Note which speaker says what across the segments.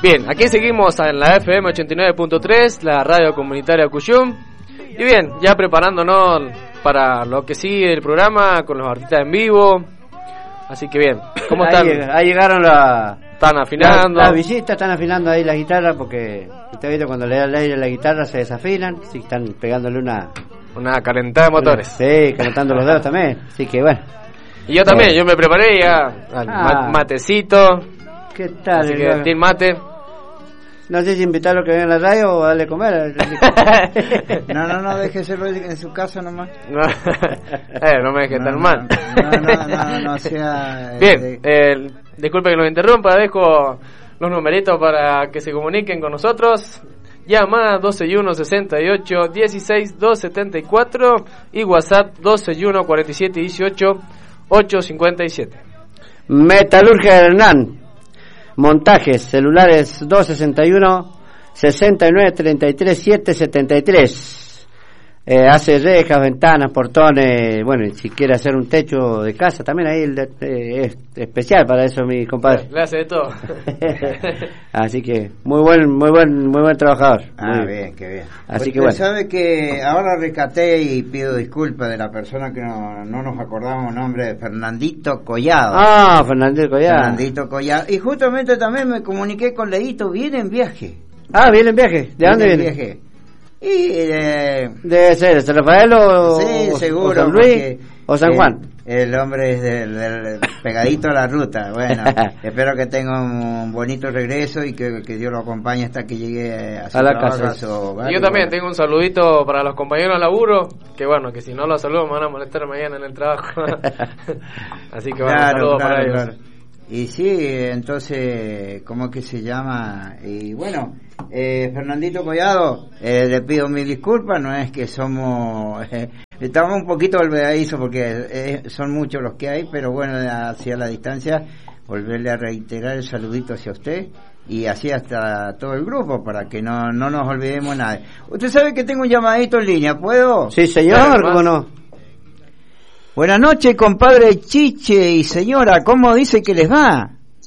Speaker 1: Bien, aquí seguimos en la FM 89.3, la radio comunitaria Cuyum. Y bien, ya preparándonos para lo que sigue el programa con los artistas en vivo. Así que bien, ¿cómo están?
Speaker 2: Ahí llegaron
Speaker 1: Están afinando.
Speaker 2: Las visitas están afinando ahí la guitarra porque usted visto cuando le da el aire a la guitarra se desafinan, sí, están pegándole
Speaker 1: una calentada de motores.
Speaker 2: Sí, calentando los dedos también, así que bueno.
Speaker 1: Y yo también, yo me preparé ya, matecito.
Speaker 2: ¿Qué tal?
Speaker 1: Así que team mate.
Speaker 2: No sé si invitarlo a que venga a la radio o darle comer.
Speaker 3: No, déjeselo en su casa nomás.
Speaker 1: No me dejes tan mal.
Speaker 3: No sea...
Speaker 1: Bien, disculpe que los interrumpa, dejo los numeritos para que se comuniquen con nosotros. Llama 121-68-16-274 y WhatsApp 121-47-18-857.
Speaker 2: Metalurgia Hernán. Montajes, celulares 261-69-33-773. Hace rejas, ventanas, portones, bueno, si quiere hacer un techo de casa, también ahí es especial para eso, mi compadre.
Speaker 1: Le hace de todo.
Speaker 2: Así que muy buen trabajador.
Speaker 3: Bien, qué bien.
Speaker 2: Así que bueno.
Speaker 3: Sabe que ahora rescaté y pido disculpas de la persona que no nos acordamos el nombre de Fernandito Collado.
Speaker 2: Fernandito Collado.
Speaker 3: Fernandito Collado. Y justamente también me comuniqué con Leito, viene en viaje.
Speaker 2: Viene en viaje. ¿De dónde viene?
Speaker 3: Viaje. Y
Speaker 2: debe ser de San Rafael o
Speaker 3: seguro,
Speaker 2: o San Luis o San Juan.
Speaker 3: El hombre es del pegadito a la ruta. Bueno, espero que tenga un bonito regreso y que Dios lo acompañe hasta que llegue a
Speaker 2: la casa.
Speaker 3: A su hogar.
Speaker 1: Yo también tengo un saludito para los compañeros de laburo, que bueno, que si no los saludo me van a molestar mañana en el trabajo. Así que bueno, saludos para ellos.
Speaker 3: Claro. Y sí, entonces, ¿cómo que se llama? Y bueno, Fernandito Collado, le pido mil disculpas, no es que somos... estamos un poquito olvidadizos porque son muchos los que hay, pero bueno, hacia la distancia, volverle a reiterar el saludito hacia usted y así hasta todo el grupo para que no nos olvidemos nada. Usted sabe que tengo un llamadito en línea, ¿puedo?
Speaker 2: Sí, señor, ¿cómo no?
Speaker 3: Buenas noches, compadre Chiche y señora, ¿cómo dice que les va?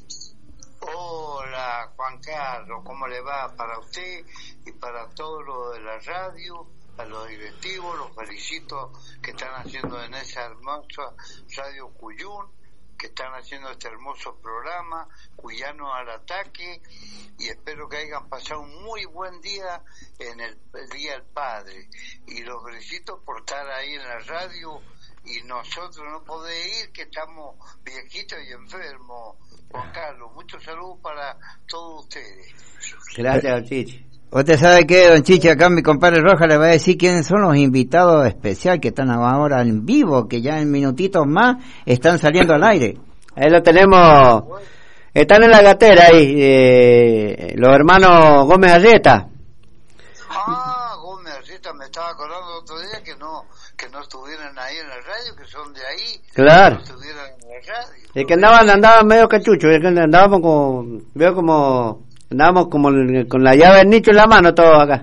Speaker 4: Hola, Juan Carlos, ¿cómo le va? Para usted y para todos los de la radio, a los directivos, los felicito que están haciendo en esa hermosa radio Cuyún, que están haciendo este hermoso programa, Cuyano al Ataque, y espero que hayan pasado un muy buen día en el Día del Padre, y los felicito por estar ahí en la radio, y nosotros no podemos ir, que estamos viejitos y enfermos. Juan Carlos, muchos saludos para todos ustedes.
Speaker 2: Gracias, don Chiche.
Speaker 3: Usted sabe que, don Chiche, acá mi compadre Roja le va a decir quiénes son los invitados especiales que están ahora en vivo, que ya en minutitos más están saliendo al aire.
Speaker 2: Ahí lo tenemos. Están en la gatera ahí, los hermanos Gómez Arrieta.
Speaker 4: Gómez Arrieta, me estaba acordando el otro día que no estuvieran ahí en la radio, que son de ahí.
Speaker 2: Claro.
Speaker 4: Que no estuvieran en la radio.
Speaker 2: Es que andaban medio cachucho, es que andábamos andábamos como con la llave del nicho en la mano todos acá.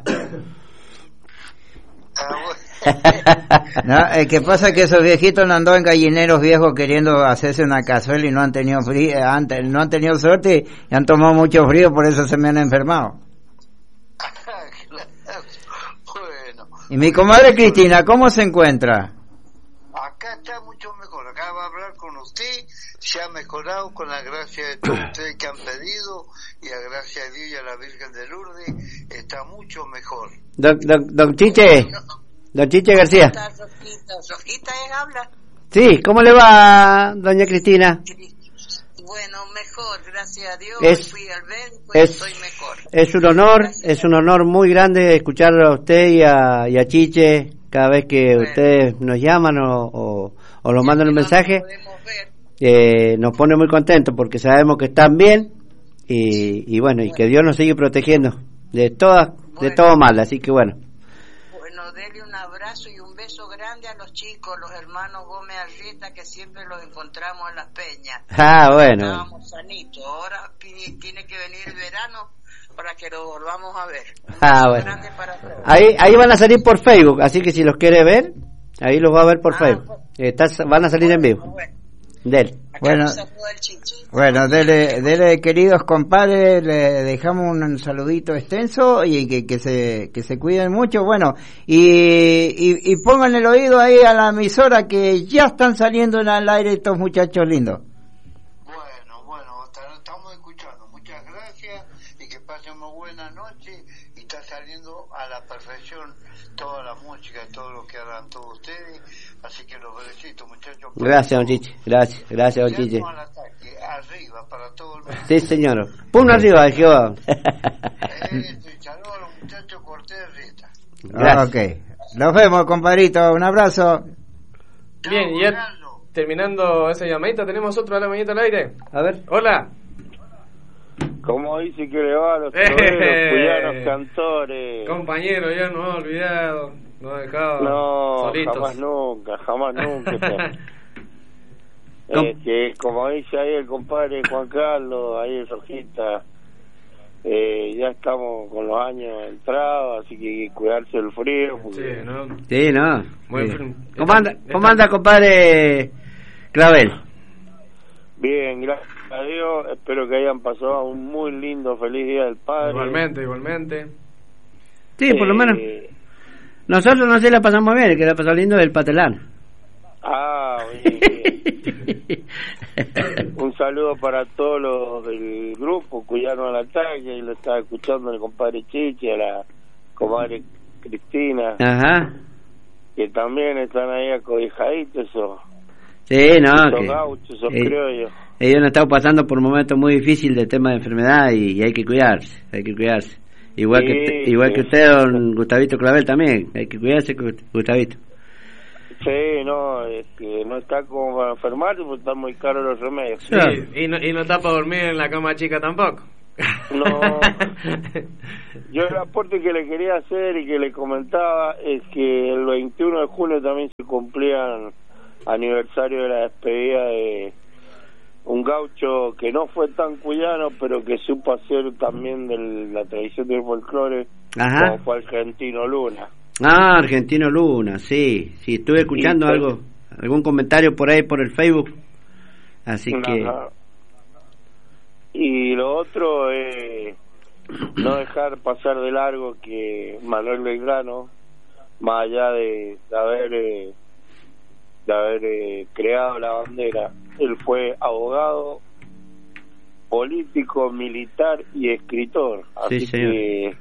Speaker 3: No, el que pasa es que esos viejitos no andan en gallineros viejos queriendo hacerse una cazuela y no han tenido frío, no han tenido suerte y han tomado mucho frío, por eso se me han enfermado.
Speaker 4: Bueno.
Speaker 3: Y mi comadre Cristina, ¿cómo se encuentra?
Speaker 4: Acá está mucho mejor, acá va a hablar con usted, se ha mejorado con la gracia de todos ustedes que han pedido y a gracia de Dios y a la Virgen de Lourdes está mucho mejor.
Speaker 2: Don Chiche, don Chiche García.
Speaker 5: Rosquita habla.
Speaker 2: Sí, ¿cómo le va, doña Cristina?
Speaker 5: Bueno, mejor, gracias a Dios. Fui al médico y estoy mejor.
Speaker 2: Es un honor muy grande escucharlo a usted y a Chiche cada vez que ustedes nos llaman o nos mandan un mensaje. Nos pone muy contentos porque sabemos que están bien y bueno, y que Dios nos sigue protegiendo de todo mal, así que bueno.
Speaker 5: Bueno, dele un abrazo y un beso grande a los chicos, los hermanos Gómez Arrieta, que siempre los encontramos en las peñas.
Speaker 2: Bueno.
Speaker 5: Estábamos sanitos, ahora tiene que venir el verano para que lo volvamos a ver.
Speaker 2: Bueno. Ahí van a salir por Facebook, así que si los quiere ver, ahí los va a ver por Facebook. Van a salir en vivo.
Speaker 5: Bueno.
Speaker 2: Del.
Speaker 3: Bueno, bueno, dele, queridos compadres, le dejamos un saludito extenso y que se cuiden mucho, bueno, y pongan el oído ahí a la emisora que ya están saliendo en el aire estos muchachos lindos.
Speaker 4: Bueno, estamos escuchando, muchas gracias y que pasen muy buena noche y está saliendo a la perfección toda la música, todo lo que harán todos ustedes, así que los felicito, muchachos.
Speaker 2: Gracias, don Chiche, gracias, don Chiche.
Speaker 4: Al ataque, arriba, para todo el mundo.
Speaker 2: Sí, señor. Pum arriba, Jehová.
Speaker 4: Saludos a los muchachos Cortés Rita.
Speaker 3: Gracias. Ok, nos vemos, compadrito, un abrazo.
Speaker 1: Bien, y ya terminando esa llamadita, ¿tenemos otra llamadita al aire?
Speaker 2: A ver.
Speaker 1: Hola.
Speaker 6: ¿Cómo dice que le va a los troveros, cuyanos, cantores?
Speaker 1: Compañero, ya no he olvidado, no he dejado solitos.
Speaker 6: Jamás nunca. Que como dice ahí el compadre Juan Carlos, ahí en Rojita, ya estamos con los años entrados, así que hay que cuidarse del frío.
Speaker 1: Porque...
Speaker 2: Sí, no.
Speaker 1: Muy
Speaker 2: ¿Cómo anda, compadre Clavel?
Speaker 6: Bien, gracias a Dios, espero que hayan pasado un muy lindo, feliz Día del Padre.
Speaker 1: Igualmente.
Speaker 2: Sí, por lo menos. Nosotros no sé la pasamos bien, el que la pasó lindo es el Patelán.
Speaker 6: Bien. Un saludo para todos los del grupo Cuyano al Ataque, y lo estaba escuchando el compadre Chiche, a la comadre Cristina.
Speaker 2: Ajá.
Speaker 6: Que también están ahí acobijaditos esos.
Speaker 2: Sí, no.
Speaker 6: Esos gauchos, esos criollos.
Speaker 2: Ellos han estado pasando por un momento muy difícil de tema de enfermedad y hay que cuidarse. Igual que usted, don Gustavito Clavel, también. Hay que cuidarse, Gustavito.
Speaker 6: Sí, no, es que no está como para enfermarse porque están muy caros los remedios.
Speaker 1: Sí, y no está para dormir en la cama chica tampoco.
Speaker 6: No. Yo el aporte que le quería hacer y que le comentaba es que el 21 de junio también se cumplían aniversario de la despedida de un gaucho que no fue tan cuyano, pero que supo hacer también de la tradición del folclore, como fue Argentino Luna.
Speaker 2: Argentino Luna, sí, estuve escuchando algún comentario por ahí por el Facebook, así que... Y
Speaker 6: lo otro es no dejar pasar de largo que Manuel Belgrano, más allá de haber creado la bandera, él fue abogado, político, militar y escritor, así que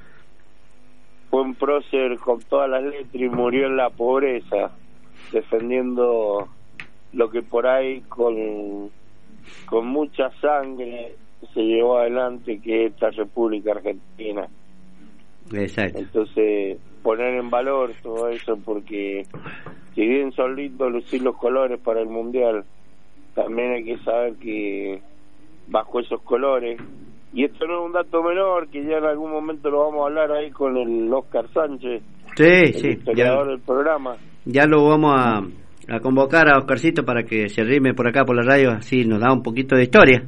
Speaker 6: fue un prócer con todas las letras y murió en la pobreza, defendiendo lo que por ahí con mucha sangre se llevó adelante, que es esta República Argentina.
Speaker 2: Exacto.
Speaker 6: Entonces, poner en valor todo eso, porque si bien son lindos lucir los colores para el Mundial, también hay que saber que bajo esos colores, y esto no es un dato menor, que ya en algún momento lo vamos a hablar ahí con el Oscar Sánchez, el historiador del programa. Ya lo vamos a convocar a Oscarcito para que se arrime por acá por la radio, así nos da un poquito de historia.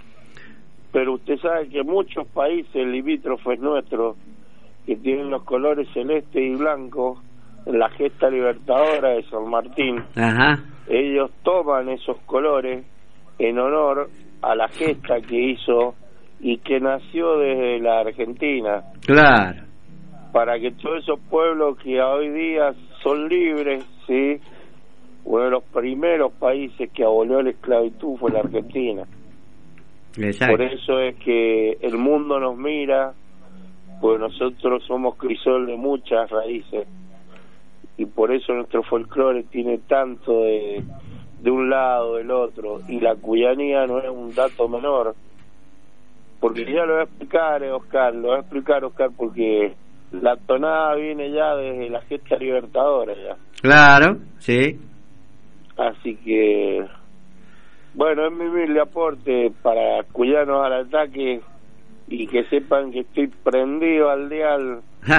Speaker 6: Pero usted sabe que muchos países limítrofes nuestros, que tienen los colores celeste y blanco, en la gesta libertadora de San Martín, ellos toman esos colores en honor a la gesta que hizo y que nació desde la Argentina. Claro. Para que todos esos pueblos que hoy día son libres, ¿sí? Uno de los primeros países que abolió la esclavitud fue la Argentina. Exacto. Por eso es que el mundo nos mira, pues nosotros somos crisol de muchas raíces, y por eso nuestro folclore tiene tanto de un lado, del otro, y la cuyanía no es un dato menor, porque ya lo voy a explicar, Oscar, porque la tonada viene ya desde la gesta libertadora ya. Claro, sí. Así que, bueno, es mi humilde aporte para Cuyanos al Ataque, y que sepan que estoy prendido al dial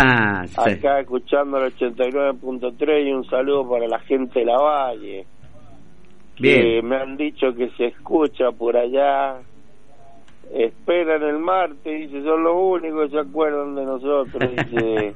Speaker 6: acá escuchando el 89.3, y un saludo para la gente de la Valle. Bien. Que me han dicho que se escucha por allá, esperan el martes, dice, son los únicos que se acuerdan de nosotros, dice.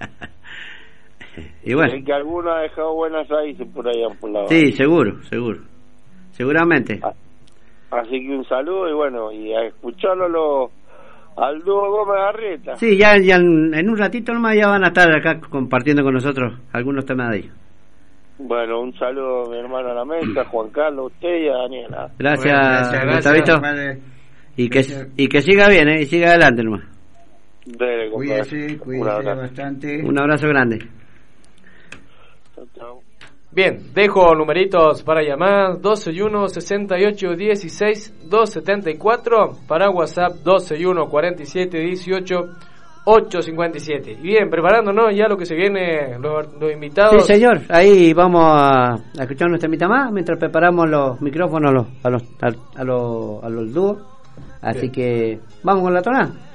Speaker 6: Y bueno, que alguno ha dejado buenas raíces por allá por la Valle. Sí, seguramente. Así que un saludo y bueno, y a escucharlo al dúo Gómez Arrieta.
Speaker 2: Sí, ya en un ratito nomás ya van a estar acá compartiendo con nosotros algunos temas de ellos.
Speaker 6: Bueno, un saludo mi hermano a la mesa, Juan Carlos, a usted y a Daniela.
Speaker 2: Gracias,
Speaker 1: Bueno,
Speaker 2: Gustavito.
Speaker 3: Vale.
Speaker 2: Y que siga bien, y siga adelante nomás.
Speaker 6: Dele,
Speaker 3: Cuídese
Speaker 6: un abrazo.
Speaker 3: bastante.
Speaker 2: Un abrazo grande.
Speaker 6: Chau, chau.
Speaker 1: Bien, dejo numeritos para llamar 121 68 16 274, para WhatsApp 121 47 18 857. Y bien, preparándonos ya lo que se viene, los invitados.
Speaker 2: Sí, señor, ahí vamos a escuchar nuestra mitad más mientras preparamos los micrófonos a los dúos. Así
Speaker 1: Bien.
Speaker 2: que vamos con la tonada.